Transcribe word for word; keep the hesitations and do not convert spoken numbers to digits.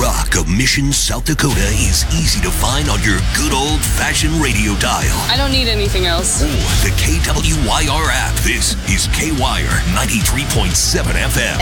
rock of Mission, South Dakota is easy to find on your good old-fashioned radio dial. I don't need anything else. Or the K W Y R app. This is K-Wire ninety-three point seven F M.